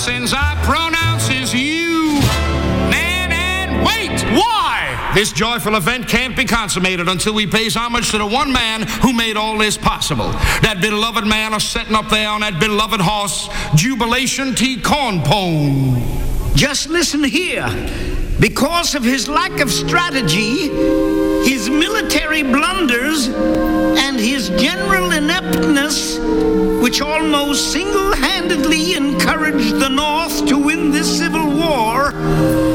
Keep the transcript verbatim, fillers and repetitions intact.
Since I pronounces you, man, and wait! Why? This joyful event can't be consummated until we pays homage to the one man who made all this possible. That beloved man is sitting up there on that beloved horse, Jubilation T. Cornpone. Just listen here. Because of his lack of strategy, his military blunders, and his general ineptness, which almost single-handedly encouraged the North to win this civil war,